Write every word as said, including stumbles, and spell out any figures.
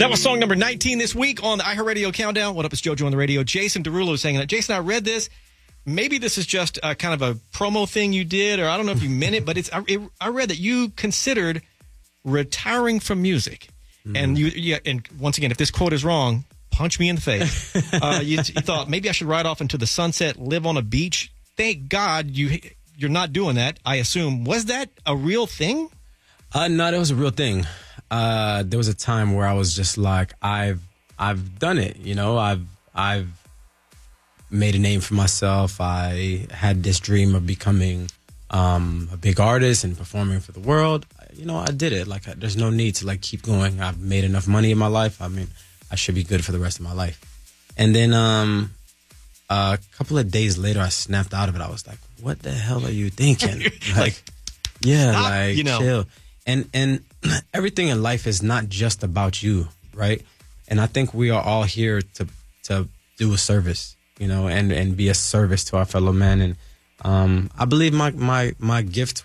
That was song number nineteen this week on the iHeartRadio Countdown. What up, it's JoJo on the radio. Jason Derulo is saying that. Jason, I read this. Maybe this is just a, kind of a promo thing you did, or I don't know if you meant it, but it's. I, it, I read that you considered retiring from music. Mm. And you, yeah, and once again, if this quote is wrong, punch me in the face. uh, you, you thought maybe I should ride off into the sunset, live on a beach. Thank God you, you're not doing that, I assume. Was that a real thing? Uh, no, that was a real thing. Uh, there was a time where I was just like, I've, I've done it. You know, I've, I've made a name for myself. I had this dream of becoming um, a big artist and performing for the world. You know, I did it. Like, there's no need to like keep going. I've made enough money in my life. I mean, I should be good for the rest of my life. And then um, a couple of days later, I snapped out of it. I was like, what the hell are you thinking? like, like, yeah, stop, like, you know. chill. And, and everything in life is not just about you, right? And I think we are all here to to do a service, you know, and, and be a service to our fellow man. And um, I believe my, my, my gift